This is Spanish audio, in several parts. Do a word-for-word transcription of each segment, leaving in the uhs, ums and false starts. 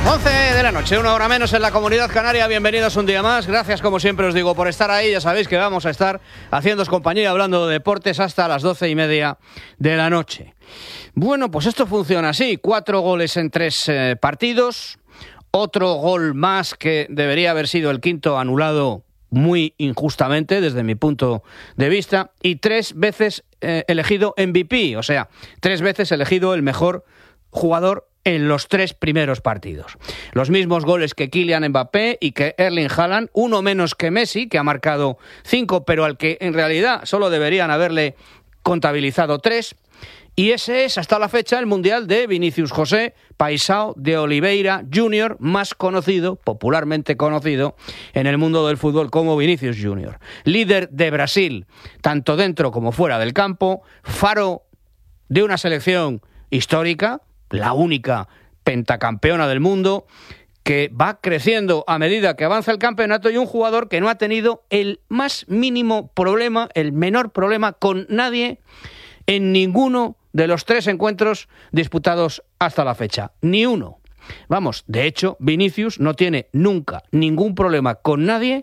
once de la noche, una hora menos en la Comunidad Canaria. Bienvenidos un día más. Gracias, como siempre os digo, por estar ahí. Ya sabéis que vamos a estar haciéndoos compañía, hablando de deportes hasta las doce y media de la noche. Bueno, pues esto funciona así. Cuatro goles en tres eh, partidos. Otro gol más que debería haber sido el quinto, anulado muy injustamente desde mi punto de vista. Y tres veces eh, elegido M V P. O sea, tres veces elegido el mejor jugador en los tres primeros partidos. Los mismos goles que Kylian Mbappé y que Erling Haaland, uno menos que Messi, que ha marcado cinco, pero al que en realidad solo deberían haberle contabilizado tres. Y ese es hasta la fecha el mundial de Vinícius José Paisao de Oliveira junior, más conocido, popularmente conocido en el mundo del fútbol como Vinícius junior Líder de Brasil, tanto dentro como fuera del campo, faro de una selección histórica, la única pentacampeona del mundo, que va creciendo a medida que avanza el campeonato, y un jugador que no ha tenido el más mínimo problema, el menor problema con nadie en ninguno de los tres encuentros disputados hasta la fecha. Ni uno. Vamos, de hecho, Vinícius no tiene nunca ningún problema con nadie,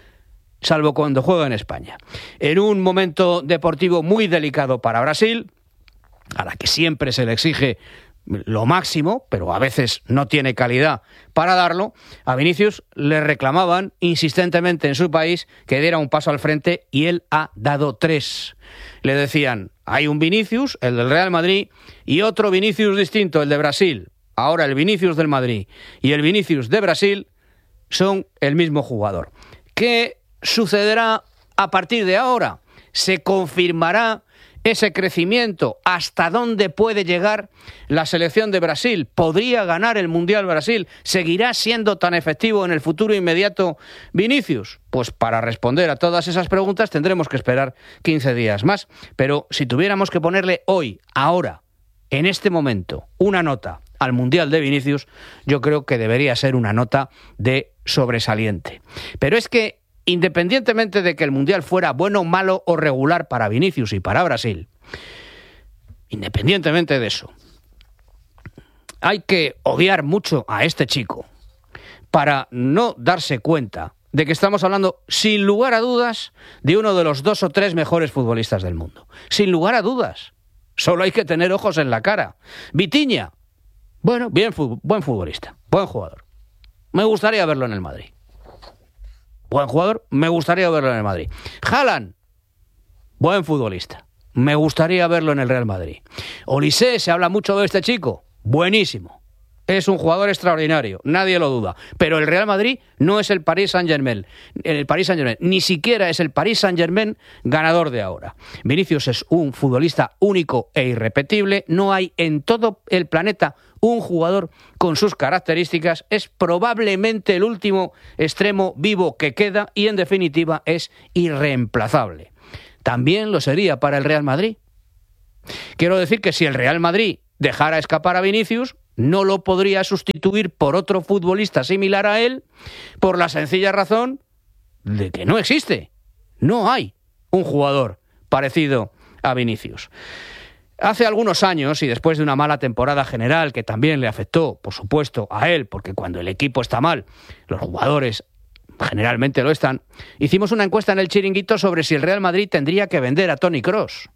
salvo cuando juega en España. En un momento deportivo muy delicado para Brasil, a la que siempre se le exige lo máximo, pero a veces no tiene calidad para darlo, a Vinícius le reclamaban insistentemente en su país que diera un paso al frente, y él ha dado tres. Le decían, hay un Vinícius, el del Real Madrid, y otro Vinícius distinto, el de Brasil. Ahora el Vinícius del Madrid y el Vinícius de Brasil son el mismo jugador. ¿Qué sucederá a partir de ahora? ¿Se confirmará ese crecimiento? ¿Hasta dónde puede llegar la selección de Brasil? ¿Podría ganar el Mundial Brasil? ¿Seguirá siendo tan efectivo en el futuro inmediato Vinícius? Pues para responder a todas esas preguntas tendremos que esperar quince días más. Pero si tuviéramos que ponerle hoy, ahora, en este momento, una nota al Mundial de Vinícius, yo creo que debería ser una nota de sobresaliente. Pero es que, independientemente de que el Mundial fuera bueno, malo o regular para Vinícius y para Brasil, independientemente de eso, hay que odiar mucho a este chico para no darse cuenta de que estamos hablando, sin lugar a dudas, de uno de los dos o tres mejores futbolistas del mundo. Sin lugar a dudas. Solo hay que tener ojos en la cara. Vitinha, bueno, bien, buen futbolista, buen jugador. Me gustaría verlo en el Madrid. Buen jugador, me gustaría verlo en el Madrid. Haaland, buen futbolista, me gustaría verlo en el Real Madrid. Olise, se habla mucho de este chico, buenísimo. Es un jugador extraordinario, nadie lo duda. Pero el Real Madrid no es el Paris Saint-Germain. El Paris Saint-Germain ni siquiera es el Paris Saint-Germain ganador de ahora. Vinicius es un futbolista único e irrepetible. No hay en todo el planeta un jugador con sus características. Es probablemente el último extremo vivo que queda y, en definitiva, es irreemplazable. También lo sería para el Real Madrid. Quiero decir que si el Real Madrid dejara escapar a Vinicius, no lo podría sustituir por otro futbolista similar a él, por la sencilla razón de que no existe. No hay un jugador parecido a Vinicius. Hace algunos años, y después de una mala temporada general que también le afectó, por supuesto, a él, porque cuando el equipo está mal, los jugadores generalmente lo están, hicimos una encuesta en el Chiringuito sobre si el Real Madrid tendría que vender a Toni Kroos.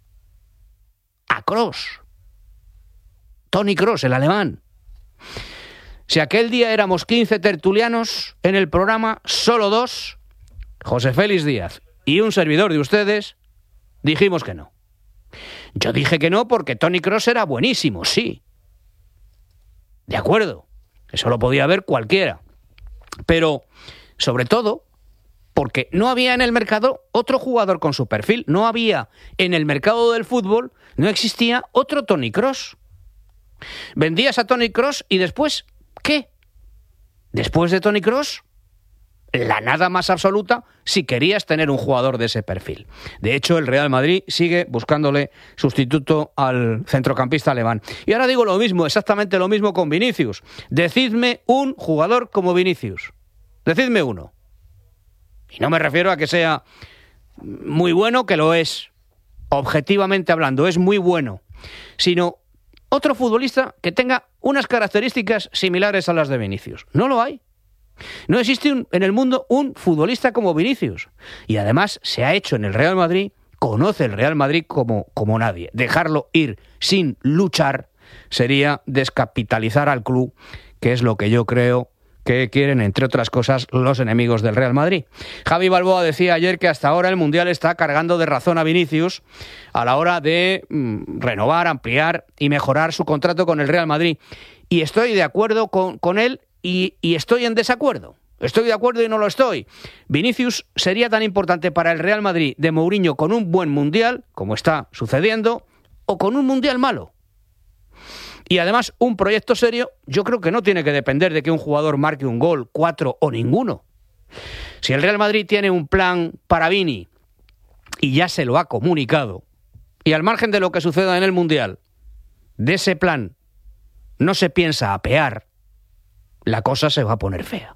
A Kroos. Toni Kroos, el alemán. Si aquel día éramos quince tertulianos en el programa, solo dos, José Félix Díaz y un servidor de ustedes, dijimos que no. Yo dije que no porque Toni Kroos era buenísimo, sí. De acuerdo, eso lo podía ver cualquiera. Pero, sobre todo, porque no había en el mercado otro jugador con su perfil. No había en el mercado del fútbol, no existía otro Toni Kroos. Vendías a Toni Kroos y después, ¿qué? Después de Toni Kroos, la nada más absoluta si querías tener un jugador de ese perfil. De hecho, el Real Madrid sigue buscándole sustituto al centrocampista alemán. Y ahora digo lo mismo, exactamente lo mismo con Vinicius. Decidme un jugador como Vinicius. Decidme uno. Y no me refiero a que sea muy bueno, que lo es. Objetivamente hablando, es muy bueno. Sino otro futbolista que tenga unas características similares a las de Vinicius. No lo hay. No existe un, en el mundo un futbolista como Vinicius. Y además se ha hecho en el Real Madrid, conoce el Real Madrid como, como nadie. Dejarlo ir sin luchar sería descapitalizar al club, que es lo que yo creo que quieren, entre otras cosas, los enemigos del Real Madrid. Javi Balboa decía ayer que hasta ahora el Mundial está cargando de razón a Vinicius a la hora de mm, renovar, ampliar y mejorar su contrato con el Real Madrid. Y estoy de acuerdo con, con él y, y estoy en desacuerdo. Estoy de acuerdo y no lo estoy. Vinicius sería tan importante para el Real Madrid de Mourinho con un buen Mundial, como está sucediendo, o con un Mundial malo. Y además, un proyecto serio, yo creo que no tiene que depender de que un jugador marque un gol, cuatro o ninguno. Si el Real Madrid tiene un plan para Vini y ya se lo ha comunicado, y al margen de lo que suceda en el Mundial, de ese plan no se piensa apear, la cosa se va a poner fea.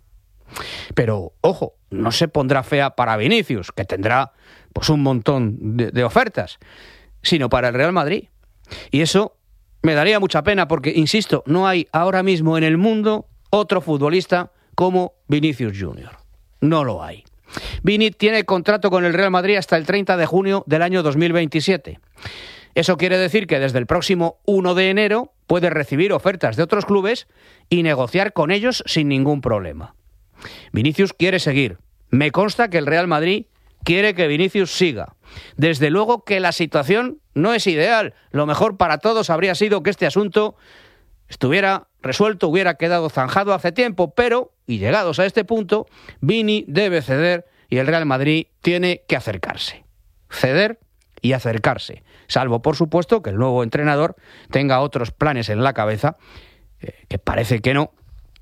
Pero, ojo, no se pondrá fea para Vinicius, que tendrá pues un montón de, de ofertas, sino para el Real Madrid. Y eso me daría mucha pena porque, insisto, no hay ahora mismo en el mundo otro futbolista como Vinicius Junior. No lo hay. Vini tiene contrato con el Real Madrid hasta el treinta de junio del año dos mil veintisiete. Eso quiere decir que desde el próximo uno de enero puede recibir ofertas de otros clubes y negociar con ellos sin ningún problema. Vinicius quiere seguir. Me consta que el Real Madrid quiere que Vinicius siga. Desde luego que la situación no es ideal. Lo mejor para todos habría sido que este asunto estuviera resuelto, hubiera quedado zanjado hace tiempo, pero, y llegados a este punto, Vini debe ceder y el Real Madrid tiene que acercarse. Ceder y acercarse. Salvo, por supuesto, que el nuevo entrenador tenga otros planes en la cabeza, eh, que parece que no,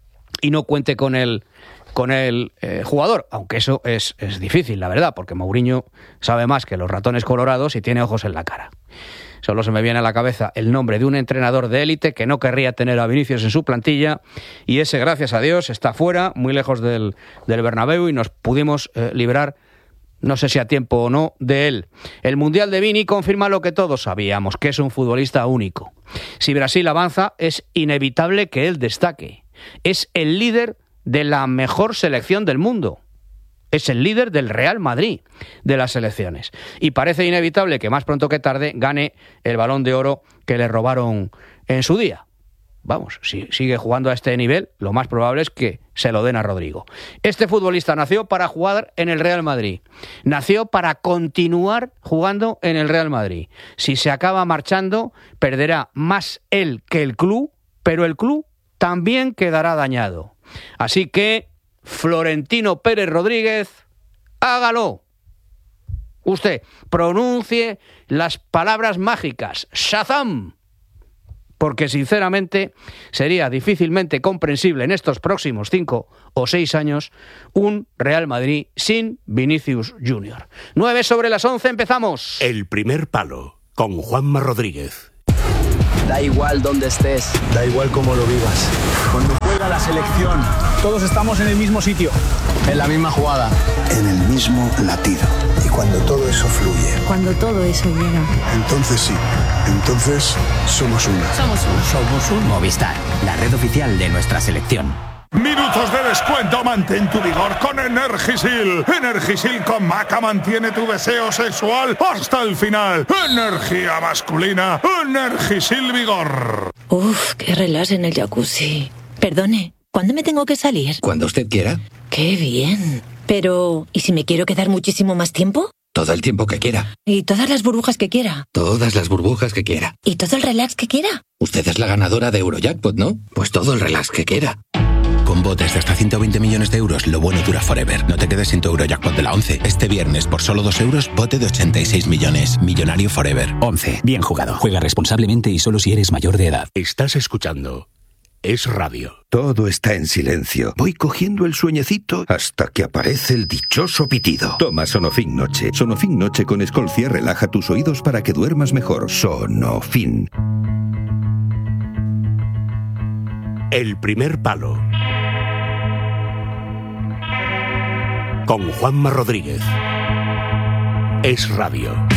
y no cuente con el con el eh, jugador, aunque eso es, es difícil, la verdad, porque Mourinho sabe más que los ratones colorados y tiene ojos en la cara. Solo se me viene a la cabeza el nombre de un entrenador de élite que no querría tener a Vinicius en su plantilla, y ese, gracias a Dios, está fuera, muy lejos del, del Bernabéu, y nos pudimos eh, librar, no sé si a tiempo o no, de él. El Mundial de Vini confirma lo que todos sabíamos, que es un futbolista único. Si Brasil avanza, es inevitable que él destaque. Es el líder de la mejor selección del mundo. Es el líder del Real Madrid de las selecciones. Y parece inevitable que más pronto que tarde gane el Balón de Oro que le robaron en su día. Vamos, si sigue jugando a este nivel, lo más probable es que se lo den a Rodrigo. Este futbolista nació para jugar en el Real Madrid. Nació para continuar jugando en el Real Madrid. Si se acaba marchando, perderá más él que el club, pero el club también quedará dañado. Así que, Florentino Pérez Rodríguez, hágalo. Usted pronuncie las palabras mágicas, Shazam, porque sinceramente sería difícilmente comprensible en estos próximos cinco o seis años un Real Madrid sin Vinicius Junior. Nueve sobre las once, empezamos. El primer palo, con Juanma Rodríguez. Da igual dónde estés, da igual cómo lo vivas. Cuando juega la selección, todos estamos en el mismo sitio, en la misma jugada, en el mismo latido. Y cuando todo eso fluye, cuando todo eso llega, entonces sí, entonces somos una. Somos uno. Somos un Movistar, la red oficial de nuestra selección. Minutos de descuento, mantén tu vigor con Energisil. Energisil con maca mantiene tu deseo sexual hasta el final. Energía masculina, Energisil Vigor. Uf, qué relax en el jacuzzi. Perdone, ¿cuándo me tengo que salir? Cuando usted quiera. Qué bien. Pero, ¿y si me quiero quedar muchísimo más tiempo? Todo el tiempo que quiera. ¿Y todas las burbujas que quiera? Todas las burbujas que quiera. ¿Y todo el relax que quiera? Usted es la ganadora de Eurojackpot, ¿no? Pues todo el relax que quiera. Con botes de hasta ciento veinte millones de euros, lo bueno dura forever. No te quedes sin tu Eurojackpot de la once. Este viernes, por solo dos euros, bote de ochenta y seis millones. Millonario forever. once. Bien jugado. Juega responsablemente y solo si eres mayor de edad. Estás escuchando Es Radio. Todo está en silencio. Voy cogiendo el sueñecito hasta que aparece el dichoso pitido. Toma Sonofin Noche. Sonofin Noche con Escolcia relaja tus oídos para que duermas mejor. Sonofin. El primer palo, con Juanma Rodríguez. Es Radio.